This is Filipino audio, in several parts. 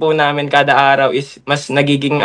po namin kada araw is mas nagiging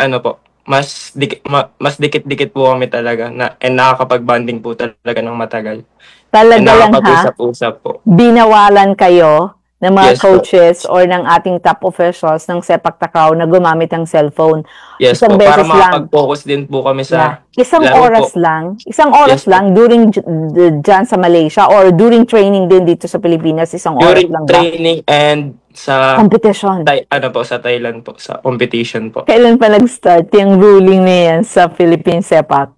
mas dikit-dikit po kami talaga and nakakapag-bonding po talaga ng matagal. And Talaga lang ha, nakakapag-usap-usap po. binawalan kayo ng mga Yes po. coaches or ng ating top officials ng sepak takraw na gumamit ng cellphone. Yes Isang po. Para beses lang. makapag-focus din po kami Yeah. sa Isang laro oras po. lang. Isang oras Yes po. lang during dyan sa Malaysia or during training din dito sa Pilipinas. Isang oras During lang ba? training and sa Competition. sa Thailand po, sa competition po. Kailan pa nag-start yung ruling na yan sa Philippine Sepak?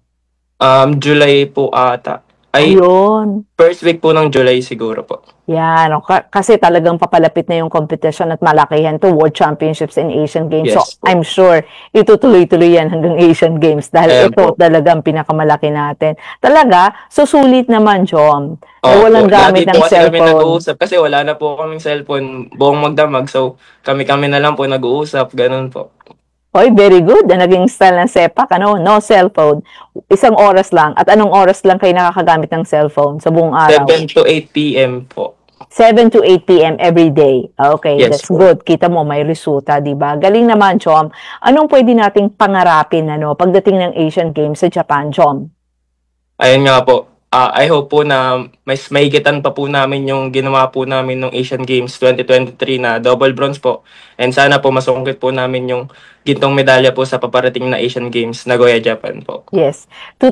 July po ata. Ayun. First week po ng July siguro po. Yan. Kasi talagang papalapit na yung competition at malakihan to World Championships and Asian Games. Yes So, po. I'm sure itutuloy-tuloy yan hanggang Asian Games dahil Ayan ito po. talagang pinakamalaki natin. Talaga, susulit naman, Jom. Na Opo. walang gamit Lagi ng po kasi kami cellphone. nag-uusap kasi wala na po kaming cellphone buong magdamag. So, kami na lang po nag-uusap. Ganun po. Oy, very good. Ang naging style ng sepak, no cellphone. Isang oras lang. At anong oras lang kayo nakakagamit ng cellphone sa buong araw? 7 to 8 p.m. po. 7 to 8 p.m. every day. Okay, Yes that's po. good. Kita mo, may resulta, di ba? Galing naman, Chom. Anong pwede nating pangarapin, pagdating ng Asian Games sa Japan, Chom? Ayun nga po. I hope po na mas mahigitan pa po namin yung ginawa po namin ng Asian Games 2023 na double bronze po. And sana po masungkit po namin yung gintong medalya po sa paparating na Asian Games Nagoya, Japan po. Yes.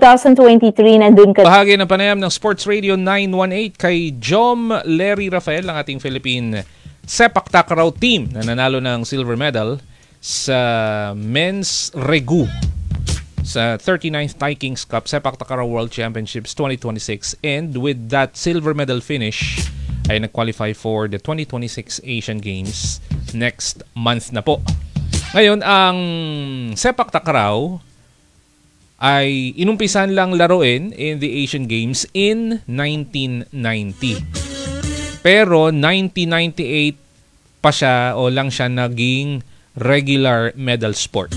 2023, nandun ka. Bahagi ng panayam ng Sports Radio 918 kay Jom Larry Rafael, ang ating Philippine sepak takraw team na nanalo ng silver medal sa men's regu sa 39th Thai Kings Cup Sepak Takraw World Championships 2026, and with that silver medal finish ay nag-qualify for the 2026 Asian Games next month na po. Ngayon, ang Sepak Takraw ay inumpisan lang laruin in the Asian Games in 1990. Pero 1998 pa siya o lang siya naging regular medal sport.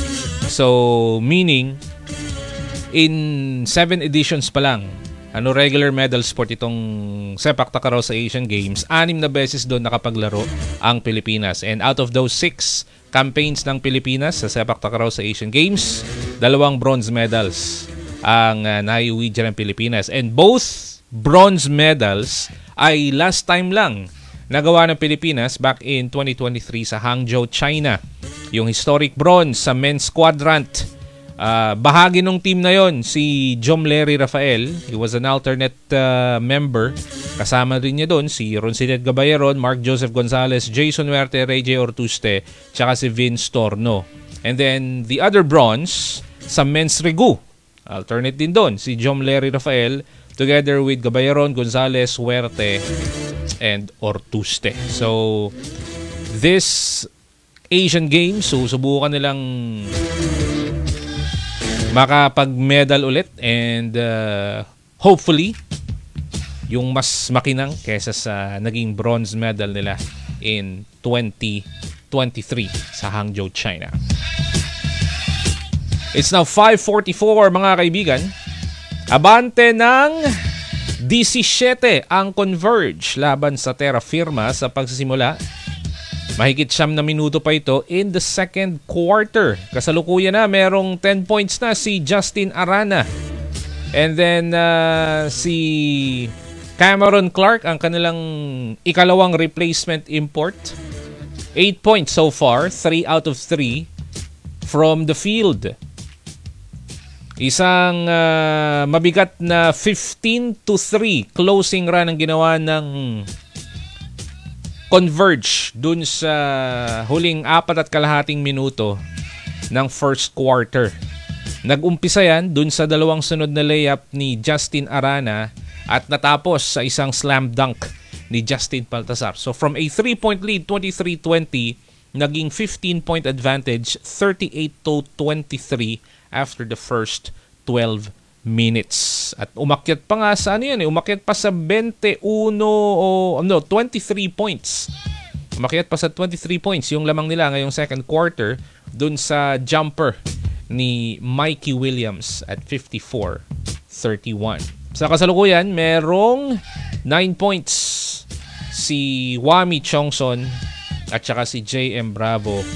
So, meaning, in 7 editions pa lang, regular medal sport itong sepak takraw sa Asian Games, 6 na beses doon nakapaglaro ang Pilipinas. And out of those 6 campaigns ng Pilipinas sa sepak takraw sa Asian Games, 2 bronze medals ang naiuwi dyan ng Pilipinas. And both bronze medals ay last time lang nagawa ng Pilipinas back in 2023 sa Hangzhou, China. Yung historic bronze sa men's quadrant. Bahagi ng team na yon si Jom Larry Rafael. He was an alternate member. Kasama rin niya doon si Roncinet Gabayeron, Mark Joseph Gonzalez, Jason Huerte, Ray J. Ortuste, tsaka si Vince Torno. And then the other bronze sa men's regu. Alternate din doon si Jom Larry Rafael together with Gabayeron, Gonzalez, Huerte, and Ortuste. So, this Asian Games, susubukan nilang makapag-medal ulit and hopefully yung mas makinang kesa sa naging bronze medal nila in 2023 sa Hangzhou, China. It's now 5:44 mga kaibigan. Abante ng 17 ang Converge laban sa Terra Firma sa pagsisimula. Mahigit 9 na minuto pa ito in the second quarter. Kasalukuyan na, merong 10 points na si Justin Arana. And then si Cameron Clark, ang kanilang ikalawang replacement import. 8 points so far, 3 out of 3 from the field. Isang mabigat na 15-3 closing run ang ginawa ng Converge dun sa huling 4.5 minuto ng first quarter. Nag-umpisa yan dun sa dalawang sunod na layup ni Justin Arana at natapos sa isang slam dunk ni Justin Baltazar. So from a 3-point lead, 23-20, naging 15-point advantage, 38-23 after the first 12 minutes. At umakyat pa nga sa umakyat pa sa 23 points. Umakyat pa sa 23 points yung lamang nila ngayong second quarter dun sa jumper ni Mikey Williams at 54-31. Sa kasalukuyan, merong 9 points si Wami Chongson at saka si JM Bravo